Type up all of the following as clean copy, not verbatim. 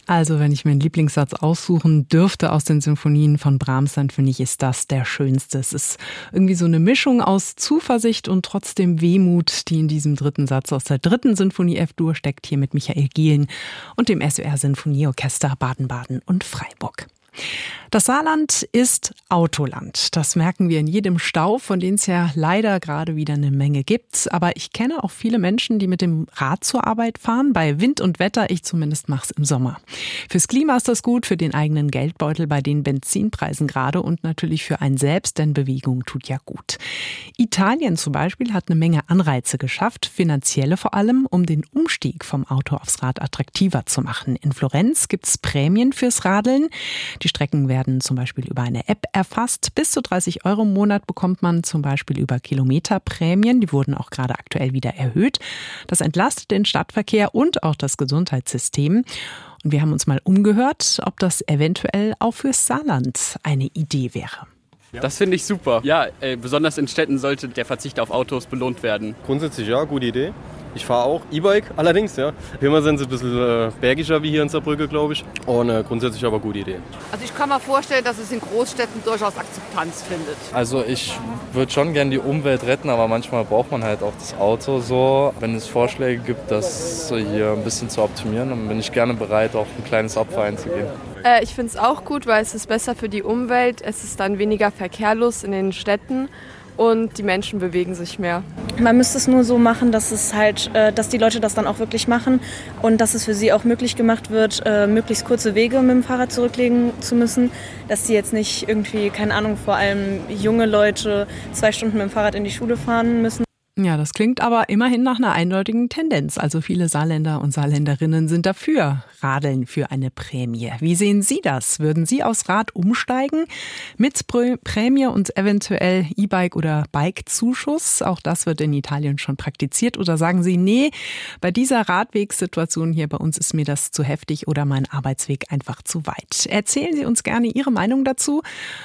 Also wenn ich mir einen Lieblingssatz aussuchen dürfte aus den Symphonien von Brahms, dann finde ich, ist das der schönste. Es ist irgendwie so eine Mischung aus Zuversicht und trotzdem Wehmut, die in diesem dritten Satz aus der dritten Sinfonie F-Dur steckt, hier mit Michael Gielen und dem SWR Sinfonieorchester Baden-Baden und Freiburg. Das Saarland ist Autoland. Das merken wir in jedem Stau, von dem es ja leider gerade wieder eine Menge gibt. Aber ich kenne auch viele Menschen, die mit dem Rad zur Arbeit fahren, bei Wind und Wetter. Ich zumindest mache es im Sommer. Fürs Klima ist das gut, für den eigenen Geldbeutel bei den Benzinpreisen gerade und natürlich für einen selbst, denn Bewegung tut ja gut. Italien zum Beispiel hat eine Menge Anreize geschafft, finanzielle vor allem, um den Umstieg vom Auto aufs Rad attraktiver zu machen. In Florenz gibt es Prämien fürs Radeln. Die Strecken werden zum Beispiel über eine App erfasst. Bis zu 30 € im Monat bekommt man zum Beispiel über Kilometerprämien. Die wurden auch gerade aktuell wieder erhöht. Das entlastet den Stadtverkehr und auch das Gesundheitssystem. Und wir haben uns mal umgehört, ob das eventuell auch fürs Saarland eine Idee wäre. Das finde ich super. Ja, besonders in Städten sollte der Verzicht auf Autos belohnt werden. Grundsätzlich ja, gute Idee. Ich fahre auch E-Bike, allerdings, ja. Hier sind sie ein bisschen bergischer wie hier in Saarbrücke, glaube ich. Und grundsätzlich aber gute Idee. Also ich kann mir vorstellen, dass es in Großstädten durchaus Akzeptanz findet. Also ich würde schon gerne die Umwelt retten, aber manchmal braucht man halt auch das Auto so. Wenn es Vorschläge gibt, das hier ein bisschen zu optimieren, dann bin ich gerne bereit, auch ein kleines Opfer einzugehen. Ich finde es auch gut, weil es ist besser für die Umwelt. Es ist dann weniger verkehrlos in den Städten. Und die Menschen bewegen sich mehr. Man müsste es nur so machen, dass dass die Leute das dann auch wirklich machen und dass es für sie auch möglich gemacht wird, möglichst kurze Wege mit dem Fahrrad zurücklegen zu müssen, dass sie jetzt nicht irgendwie, keine Ahnung, vor allem junge Leute 2 Stunden mit dem Fahrrad in die Schule fahren müssen. Ja, das klingt aber immerhin nach einer eindeutigen Tendenz. Also viele Saarländer und Saarländerinnen sind dafür. Radeln für eine Prämie. Wie sehen Sie das? Würden Sie aufs Rad umsteigen? Mit Prämie und eventuell E-Bike oder Bike-Zuschuss? Auch das wird in Italien schon praktiziert. Oder sagen Sie, nee, bei dieser Radwegssituation hier bei uns ist mir das zu heftig oder mein Arbeitsweg einfach zu weit. Erzählen Sie uns gerne Ihre Meinung dazu.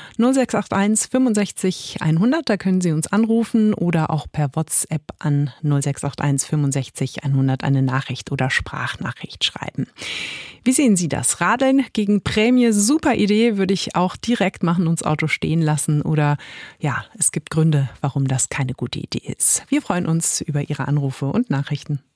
0681 65 100, da können Sie uns anrufen oder auch per WhatsApp an 0681 65 100 eine Nachricht oder Sprachnachricht schreiben. Wie sehen Sie das? Radeln gegen Prämie, super Idee, würde ich auch direkt machen, uns Auto stehen lassen oder ja, es gibt Gründe, warum das keine gute Idee ist. Wir freuen uns über Ihre Anrufe und Nachrichten.